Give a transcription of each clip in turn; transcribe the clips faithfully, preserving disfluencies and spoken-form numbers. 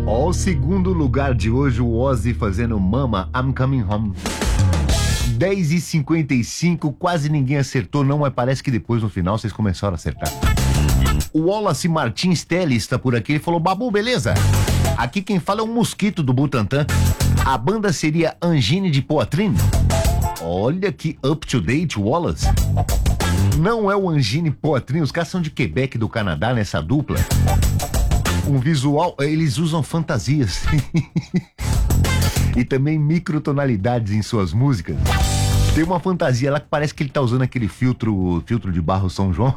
Ó, o segundo lugar de hoje, o Ozzy fazendo Mama, I'm Coming Home. dez e cinquenta e cinco, quase ninguém acertou, não, mas parece que depois no final vocês começaram a acertar. O Wallace Martins Teles está por aqui, ele falou: Babu, beleza? Aqui quem fala é um mosquito do Butantã. A banda seria Angine de Poitrine? Olha que up to date, Wallace. Não é o Angine Poitrine, os caras são de Quebec, do Canadá, nessa dupla. Um visual, eles usam fantasias e também microtonalidades em suas músicas. Tem uma fantasia lá que parece que ele tá usando aquele filtro, filtro de barro São João.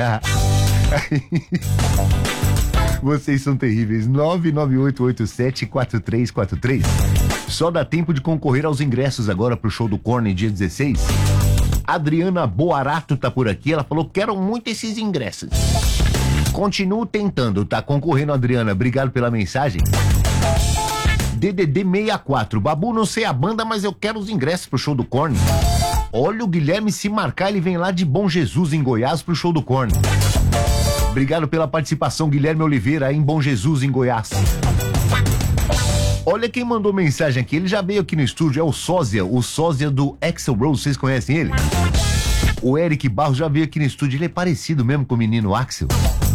Vocês são terríveis. nove nove oito oito sete quatro três quatro três. Só dá tempo de concorrer aos ingressos agora pro show do Korn dia dezesseis. Adriana Boarato tá por aqui, ela falou: quero muito esses ingressos. Continuo tentando, tá concorrendo, Adriana, obrigado pela mensagem. D D D sessenta e quatro, Babu, não sei a banda, mas eu quero os ingressos pro show do Korn. Olha, o Guilherme, se marcar, ele vem lá de Bom Jesus, em Goiás, pro show do Korn. Obrigado pela participação, Guilherme Oliveira, em Bom Jesus, em Goiás. Olha quem mandou mensagem aqui, ele já veio aqui no estúdio, é o Sósia, o Sósia do Axl Rose, vocês conhecem ele? O Eric Barros já veio aqui no estúdio, ele é parecido mesmo com o menino Axl.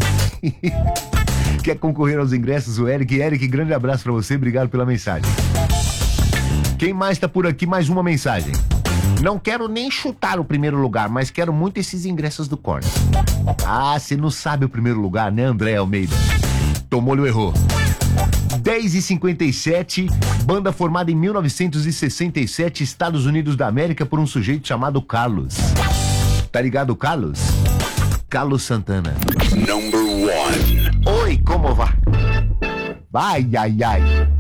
Quer concorrer aos ingressos, o Eric? Eric, grande abraço pra você, obrigado pela mensagem. Quem mais tá por aqui? Mais uma mensagem. Não quero nem chutar o primeiro lugar, mas quero muito esses ingressos do Korn. Ah, você não sabe o primeiro lugar, né, André Almeida? Tomou-lhe o erro. dez e cinquenta e sete, banda formada em mil novecentos e sessenta e sete, Estados Unidos da América, por um sujeito chamado Carlos. Tá ligado, Carlos? Carlos Santana. Number one. Oi, como vai? Vai, ai, ai.